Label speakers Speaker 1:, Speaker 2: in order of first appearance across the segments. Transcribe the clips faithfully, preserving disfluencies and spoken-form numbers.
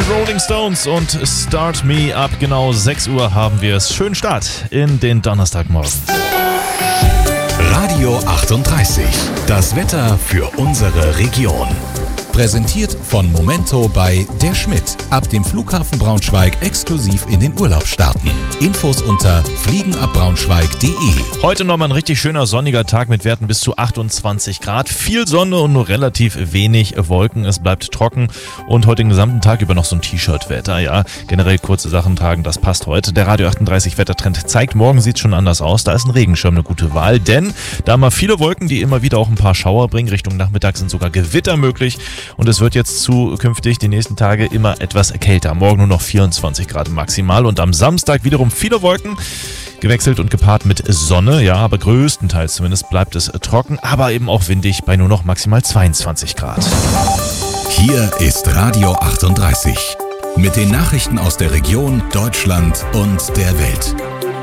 Speaker 1: Rolling Stones und Start Me Up. Genau sechs Uhr haben wir es. Schönen Start in den Donnerstagmorgen.
Speaker 2: Radio achtunddreißig. Das Wetter für unsere Region. Präsentiert von Momento bei Der Schmidt. Ab dem Flughafen Braunschweig exklusiv in den Urlaub starten. Infos unter fliegenabbraunschweig punkt de.
Speaker 1: Heute nochmal ein richtig schöner sonniger Tag mit Werten bis zu achtundzwanzig Grad. Viel Sonne und nur relativ wenig Wolken. Es bleibt trocken und heute den gesamten Tag über noch so ein T-Shirt-Wetter. Ja, generell kurze Sachen tragen, das passt heute. Der Radio achtunddreißig Wettertrend zeigt, morgen sieht es schon anders aus. Da ist ein Regenschirm eine gute Wahl, denn da haben wir viele Wolken, die immer wieder auch ein paar Schauer bringen. Richtung Nachmittag sind sogar Gewitter möglich. Und es wird jetzt zukünftig die nächsten Tage immer etwas kälter. Morgen nur noch vierundzwanzig Grad maximal und am Samstag wiederum viele Wolken, gewechselt und gepaart mit Sonne. Ja, aber größtenteils zumindest bleibt es trocken, aber eben auch windig bei nur noch maximal zweiundzwanzig Grad.
Speaker 2: Hier ist Radio achtunddreißig mit den Nachrichten aus der Region, Deutschland und der Welt.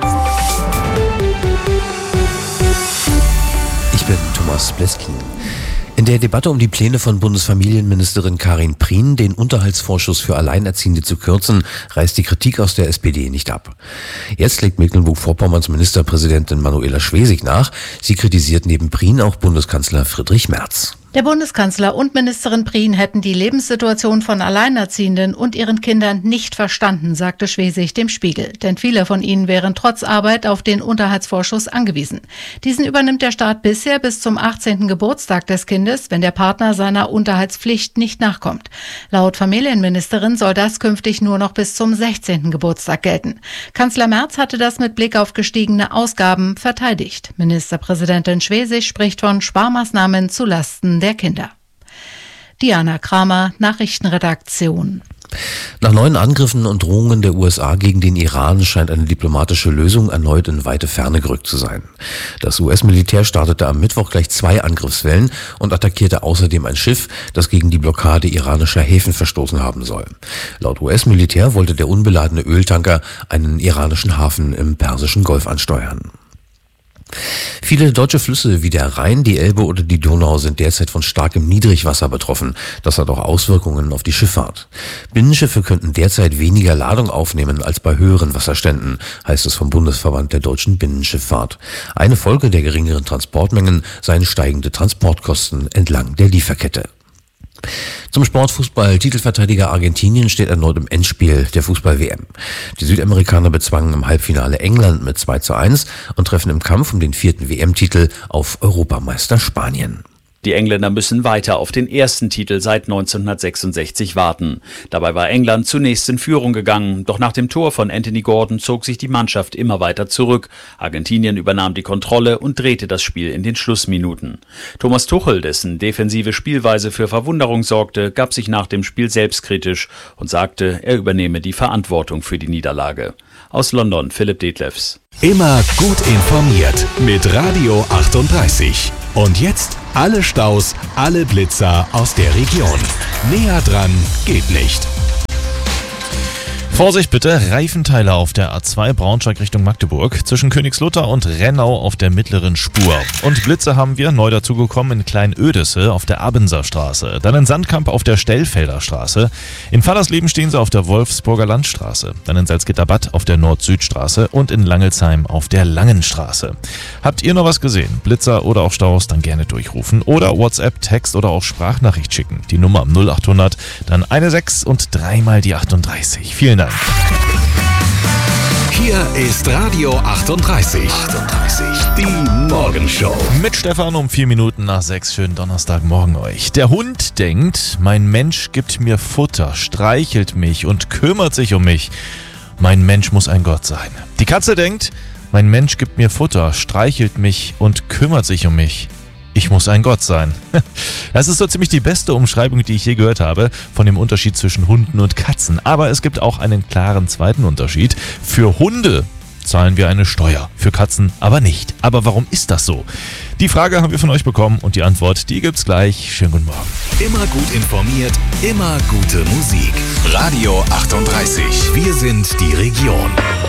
Speaker 3: Ich bin Thomas Bleskin. In der Debatte um die Pläne von Bundesfamilienministerin Karin Prien, den Unterhaltsvorschuss für Alleinerziehende zu kürzen, reißt die Kritik aus der S P D nicht ab. Jetzt legt Mecklenburg-Vorpommerns Ministerpräsidentin Manuela Schwesig nach. Sie kritisiert neben Prien auch Bundeskanzler Friedrich Merz.
Speaker 4: Der Bundeskanzler und Ministerin Prien hätten die Lebenssituation von Alleinerziehenden und ihren Kindern nicht verstanden, sagte Schwesig dem Spiegel. Denn viele von ihnen wären trotz Arbeit auf den Unterhaltsvorschuss angewiesen. Diesen übernimmt der Staat bisher bis zum achtzehnten Geburtstag des Kindes, wenn der Partner seiner Unterhaltspflicht nicht nachkommt. Laut Familienministerin soll das künftig nur noch bis zum sechzehnten Geburtstag gelten. Kanzler Merz hatte das mit Blick auf gestiegene Ausgaben verteidigt. Ministerpräsidentin Schwesig spricht von Sparmaßnahmen zulasten der Kinder. Diana Kramer, Nachrichtenredaktion.
Speaker 3: Nach neuen Angriffen und Drohungen der U S A gegen den Iran scheint eine diplomatische Lösung erneut in weite Ferne gerückt zu sein. Das U S-Militär startete am Mittwoch gleich zwei Angriffswellen und attackierte außerdem ein Schiff, das gegen die Blockade iranischer Häfen verstoßen haben soll. Laut U S-Militär wollte der unbeladene Öltanker einen iranischen Hafen im Persischen Golf ansteuern. Viele deutsche Flüsse wie der Rhein, die Elbe oder die Donau sind derzeit von starkem Niedrigwasser betroffen. Das hat auch Auswirkungen auf die Schifffahrt. Binnenschiffe könnten derzeit weniger Ladung aufnehmen als bei höheren Wasserständen, heißt es vom Bundesverband der deutschen Binnenschifffahrt. Eine Folge der geringeren Transportmengen seien steigende Transportkosten entlang der Lieferkette. Zum Sportfußball. Titelverteidiger Argentinien steht erneut im Endspiel der Fußball-W M. Die Südamerikaner bezwangen im Halbfinale England mit zwei zu eins und treffen im Kampf um den vierten W M-Titel auf Europameister Spanien.
Speaker 5: Die Engländer müssen weiter auf den ersten Titel seit neunzehnhundertsechsundsechzig warten. Dabei war England zunächst in Führung gegangen, doch nach dem Tor von Anthony Gordon zog sich die Mannschaft immer weiter zurück. Argentinien übernahm die Kontrolle und drehte das Spiel in den Schlussminuten. Thomas Tuchel, dessen defensive Spielweise für Verwunderung sorgte, gab sich nach dem Spiel selbstkritisch und sagte, er übernehme die Verantwortung für die Niederlage. Aus London, Philipp Detlefs.
Speaker 2: Immer gut informiert mit Radio achtunddreißig. Und jetzt alle Staus, alle Blitzer aus der Region. Näher dran geht nicht.
Speaker 1: Vorsicht bitte, Reifenteile auf der A zwei Braunschweig Richtung Magdeburg, zwischen Königslutter und Rennau auf der mittleren Spur. Und Blitze haben wir neu dazugekommen in Kleinödisse auf der Abenser Straße, dann in Sandkamp auf der Stellfelder Straße, in Fallersleben stehen sie auf der Wolfsburger Landstraße, dann in Salzgitter-Bad auf der Nord-Süd-Straße und in Langelsheim auf der Langenstraße. Habt ihr noch was gesehen? Blitzer oder auch Staus, dann gerne durchrufen oder WhatsApp, Text oder auch Sprachnachricht schicken. Die Nummer am null achthundert, dann eine sechs und dreimal die achtunddreißig. Vielen Dank.
Speaker 2: Hier ist Radio achtunddreißig. achtunddreißig. Die Morgenshow.
Speaker 1: Mit Stefan um vier Minuten nach sechs. Schönen Donnerstagmorgen euch. Der Hund denkt, mein Mensch gibt mir Futter, streichelt mich und kümmert sich um mich. Mein Mensch muss ein Gott sein. Die Katze denkt, mein Mensch gibt mir Futter, streichelt mich und kümmert sich um mich. Ich muss ein Gott sein. Das ist so ziemlich die beste Umschreibung, die ich je gehört habe, von dem Unterschied zwischen Hunden und Katzen. Aber es gibt auch einen klaren zweiten Unterschied. Für Hunde zahlen wir eine Steuer, für Katzen aber nicht. Aber warum ist das so? Die Frage haben wir von euch bekommen und die Antwort, die gibt's gleich. Schönen guten Morgen.
Speaker 2: Immer gut informiert, immer gute Musik. Radio achtunddreißig. Wir sind die Region.